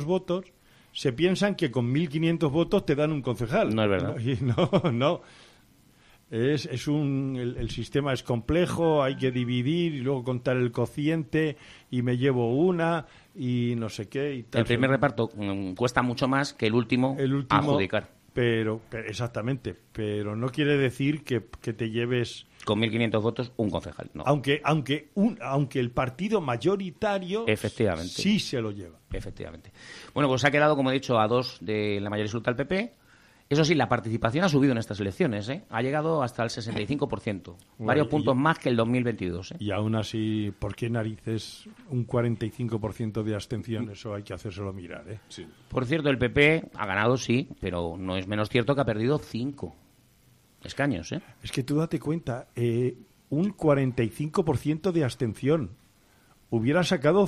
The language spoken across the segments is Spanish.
votos, se piensan que con 1.500 votos te dan un concejal. No es verdad. No. El sistema es complejo, hay que dividir y luego contar el cociente y me llevo una y no sé qué. Y tal. El primer reparto cuesta mucho más que el último adjudicar. Pero exactamente, pero no quiere decir que te lleves... Con 1.500 votos, un concejal, no. Aunque el partido mayoritario efectivamente sí se lo lleva. Efectivamente. Bueno, pues ha quedado, como he dicho, a 2 de la mayoría absoluta del PP. Eso sí, la participación ha subido en estas elecciones, ¿eh? Ha llegado hasta el 65%. Varios puntos más que el 2022, ¿eh? Y aún así, ¿por qué narices un 45% de abstención? Eso hay que hacérselo mirar, ¿eh? Sí. Por cierto, el PP ha ganado, sí, pero no es menos cierto que ha perdido 5 escaños, ¿eh? Es que tú date cuenta, un 45% de abstención. Hubiera sacado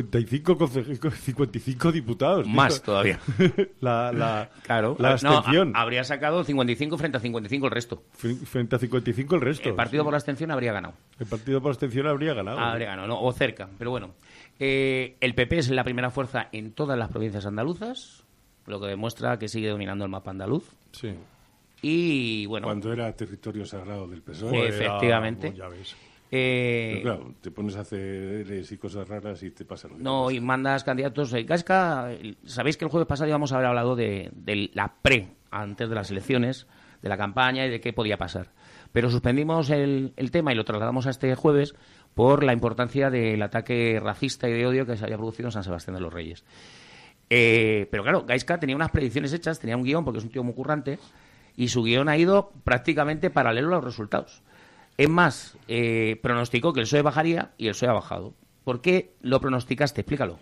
55 diputados. Más todavía. Claro. La abstención. No, habría sacado 55 frente a 55 el resto. Frente a 55 el resto. El partido por la abstención habría ganado. El partido por la abstención habría ganado. Habría ganado, no, o cerca. Pero bueno, el PP es la primera fuerza en todas las provincias andaluzas, lo que demuestra que sigue dominando el mapa andaluz. Sí. Y bueno... Cuando era territorio sagrado del PSOE. Efectivamente. Ya ves. Pero claro, te pones a hacer y cosas raras y te pasa lo que No, pasa. y mandas candidatos. Gaisca, sabéis que el jueves pasado íbamos a haber hablado de la antes de las elecciones, de la campaña y de qué podía pasar. Pero suspendimos el tema y lo trasladamos a este jueves por la importancia del ataque racista y de odio que se había producido en San Sebastián de los Reyes. Pero claro, Gaisca tenía unas predicciones hechas, tenía un guión, porque es un tío muy currante, y su guión ha ido prácticamente paralelo a los resultados. Es más, pronosticó que el PSOE bajaría y el PSOE ha bajado. ¿Por qué lo pronosticaste? Explícalo.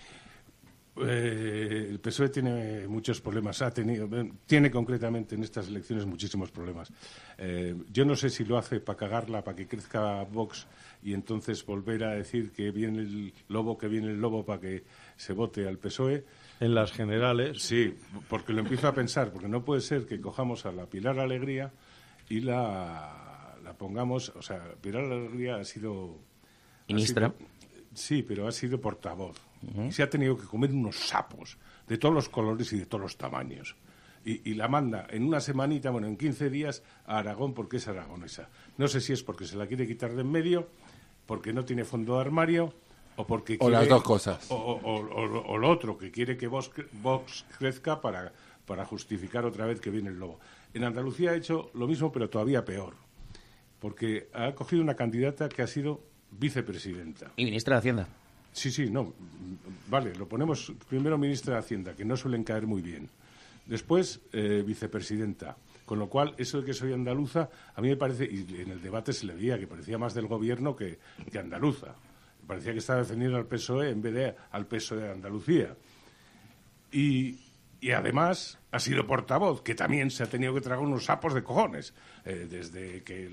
El PSOE tiene muchos problemas. Tiene concretamente en estas elecciones muchísimos problemas. Yo no sé si lo hace para cagarla, para que crezca Vox y entonces volver a decir que viene el lobo para que se vote al PSOE. En las generales. Sí, porque lo empiezo a pensar, porque no puede ser que cojamos a la Pilar Alegría y la pongamos, o sea, Pilar Alegría ha sido... Ministra. Sí, pero ha sido portavoz. Y se ha tenido que comer unos sapos de todos los colores y de todos los tamaños. Y la manda en una semanita, bueno, en 15 días a Aragón porque es aragonesa. No sé si es porque se la quiere quitar de en medio, porque no tiene fondo de armario, o porque quiere... O las dos cosas. O lo otro, que quiere que Vox crezca para justificar otra vez que viene el lobo. En Andalucía ha hecho lo mismo, pero todavía peor. Porque ha cogido una candidata que ha sido vicepresidenta. Y ministra de Hacienda. Sí, no. Vale, lo ponemos primero ministra de Hacienda, que no suelen caer muy bien. Después, vicepresidenta. Con lo cual, eso de que soy andaluza, a mí me parece, y en el debate se le veía que parecía más del gobierno que andaluza. Parecía que estaba defendiendo al PSOE en vez de al PSOE de Andalucía. Y además ha sido portavoz, que también se ha tenido que tragar unos sapos de cojones. Desde que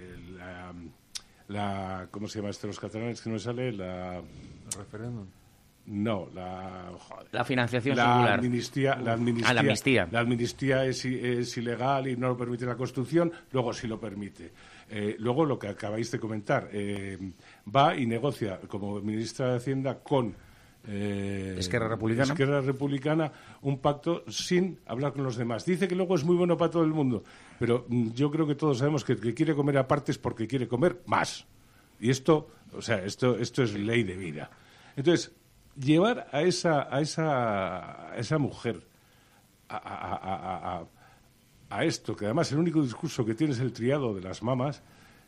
¿cómo se llama esto de los catalanes que no me sale? ¿El referéndum? No, la financiación singular. La amnistía. La amnistía es ilegal y no lo permite la Constitución, luego sí lo permite. Luego lo que acabáis de comentar, va y negocia como ministra de Hacienda con Esquerra Republicana un pacto sin hablar con los demás. Dice que luego es muy bueno para todo el mundo, pero yo creo que todos sabemos que el que quiere comer aparte es porque quiere comer más. Y esto es ley de vida. Entonces, llevar a esa mujer a esto, que además el único discurso que tiene es el triado de las mamas,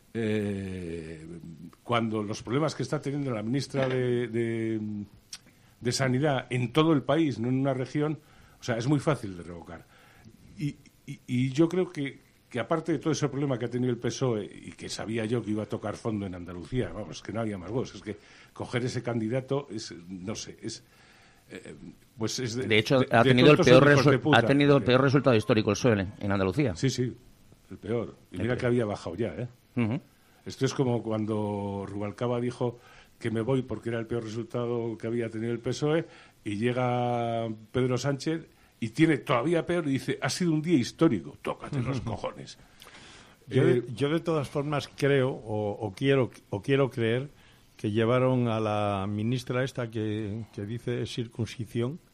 cuando los problemas que está teniendo la ministra de Sanidad en todo el país, no en una región, o sea, es muy fácil de revocar. Y yo creo que aparte de todo ese problema que ha tenido el PSOE y que sabía yo que iba a tocar fondo en Andalucía, vamos, que no había más voz, es que coger ese candidato es, no sé, es... pues es de hecho, ha tenido el peor resultado histórico el PSOE en Andalucía. Sí, el peor. Y mira que había bajado ya, ¿eh? Uh-huh. Esto es como cuando Rubalcaba dijo que me voy porque era el peor resultado que había tenido el PSOE, y llega Pedro Sánchez y tiene todavía peor y dice, ha sido un día histórico, tócate los cojones. Yo de todas formas creo, o quiero creer, que llevaron a la ministra esta que dice circuncisión,